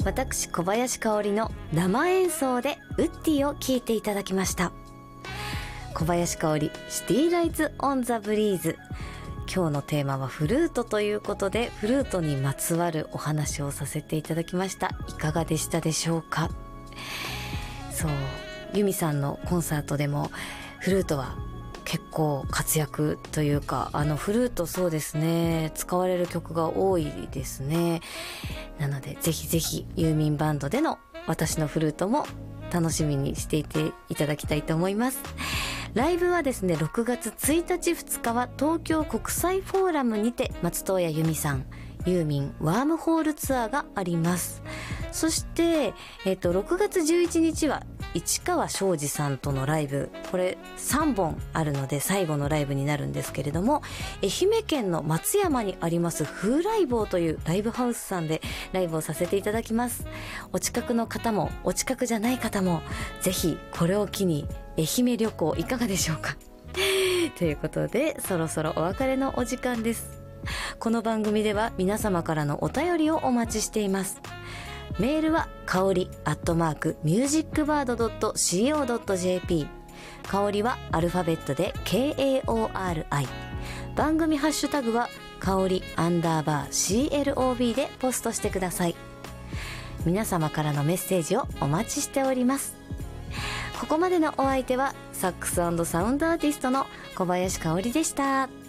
私小林香織の生演奏でウッディを聴いていただきました。小林香織シティライツオンザブリーズ。今日のテーマはフルートということで、フルートにまつわるお話をさせていただきました。いかがでしたでしょうか。そう、ユミさんのコンサートでもフルートは結構活躍というか、フルートそうですね、使われる曲が多いですね。なのでぜひぜひユーミンバンドでの私のフルートも楽しみにしていていただきたいと思います。ライブはですね、6月1日2日は東京国際フォーラムにて松任谷由実さんユーミンワームホールツアーがあります。そして、6月11日は市川庄司さんとのライブ、これ3本あるので最後のライブになるんですけれども、愛媛県の松山にあります風来坊というライブハウスさんでライブをさせていただきます。お近くの方もお近くじゃない方もぜひこれを機に愛媛旅行いかがでしょうかということで、そろそろお別れのお時間です。この番組では皆様からのお便りをお待ちしています。メールはかおり@musicbird.co.jp、 かおりはアルファベットで KAORI、 番組ハッシュタグはかおり_CLOB でポストしてください。皆様からのメッセージをお待ちしております。ここまでのお相手はサックス&サウンドアーティストの小林香織でした。